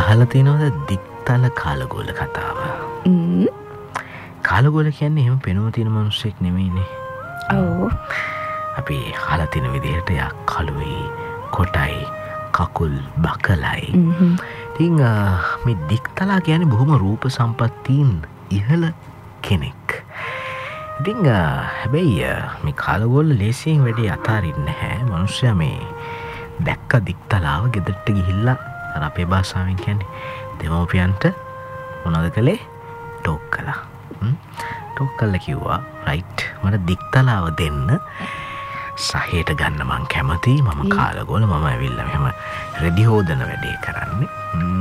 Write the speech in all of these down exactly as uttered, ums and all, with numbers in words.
අහලා තියෙනවද දික්තල කාලගෝල කතාව? හ්ම්. කාලගෝල කියන්නේ එහෙම පෙනුම තියෙන මිනිස්සෙක් නෙමෙයිනේ. ඔව්. අපි අහලා තියෙන විදිහට යා කළුයි, කොටයි, කකුල් බකලයි. හ්ම්. ඉතින් මේ දික්තලා කියන්නේ බොහොම රූප සම්පත්තියින් ඉහළ කෙනෙක්. ඉතින් හැබැයි මේ කාලගෝල ලේසියෙන් වැඩි අතාරින්නේ නැහැ. මිනිස්සයා මේ දැක්ක දික්තලාව ගෙදරට ගිහිල්ලා අර අපේ භාෂාවෙන් කියන්නේ දෙමව්පියන්ට මොනවද කළේ? ටෝක් කළා. හ්ම්. ටෝක් කළා කිව්වා රයිට් මට දික්තලාව දෙන්න. සහයට ගන්න මං කැමතියි. මම කාලගෝල මම ඇවිල්ලා මෙහෙම රෙදි හොදන වැඩේ කරන්නේ.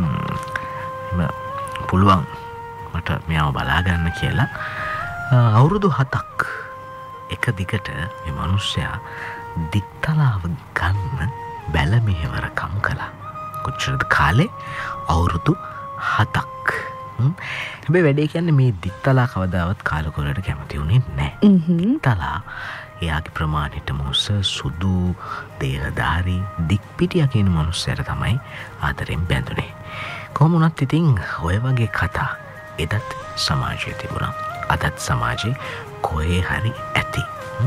හ්ම්. පුළුවන් මට මෙයාව බලා ගන්න කියලා අවුරුදු හතක් එක දිගට මේ මිනිස්සයා දික්තලාව ගන්න බැල මෙහෙවරකම් කළා. කොච්චරද කාලේ? අවුරුදු හතක්. හැබැයි වැඩේ කියන්නේ මේ දික්තලා කවදාවත් කාලගෝලට කැමති වුණේ නැහැ. දික්තලා එයාගේ ප්‍රමාණයට මොස සුදු දේහධාරී දික්පිටිය කියන මනුස්සයර තමයි ආදරෙන් බැඳුනේ. කොහොම වුණත් ඉතින් ඔය වගේ කතා එදත් සමාජයේ තිබුණා. අදත් සමාජයේ කොහේ හරි ඇති.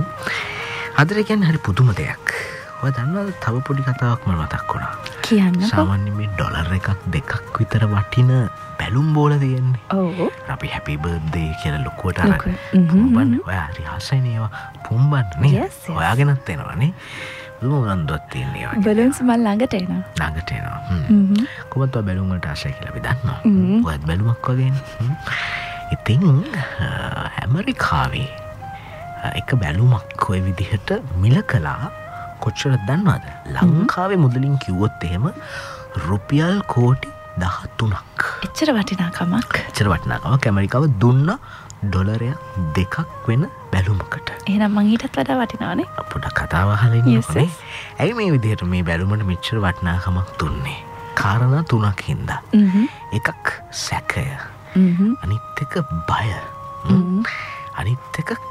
ආදරය කියන්නේ හරි පුදුම දෙයක්. ඔය දන්නවද තව පොඩි කතාවක් මම මතක් වුණා. කියන්නකෝ. සාමාන්‍යයෙන් මේ ඩොලර් එකක් දෙකක් විතර වටින බැලුම් බෝල තියෙන්නේ. ඔව්. අපි හැපි බර්ත්ඩේ කියලා ලොකුවට අරන් පුම්බන්නේ. ඔය හරි ආසයිනේ ඒවා පුම්බන්නේ. ඔයාගෙනත් එනවනේ. බැලුම් උනන්දුවක් තියෙන ඒවා. බැලුම්ස් මල් ළඟට එනවා. ළඟට එනවා. හ්ම්. කොහොමද ඔය බැලුම් වලට ආසයි කියලා අපි දන්නවා. ඔයත් බැලුමක් වගේනේ. ඉතින් ඇමරිකාවේ එක බැලුමක් ඔය විදිහට මිල කළා. කොච්චරද දන්නවද? ලංකාවේ මුදලින් කිව්වොත් එහෙම රුපියල් කෝටි දහතුනක්. එච්චර වටිනාකමක්. එච්චර වටිනාකමක් ඇමරිකාව දුන්න ඩොලරයක් දෙකක් වෙන බැලුමකට. එහෙනම් මං ඊටත් වඩා වටිනවනේ. පොඩක් කතාව අහලා ඉන්නකොනේ. ඇයි මේ විදිහට මේ බැලුමට මෙච්චර වටිනාකමක් දුන්නේ? කාරණා තුනක් හින්දා. එකක් සැකය. අනිත් එක බය. අනිත් එක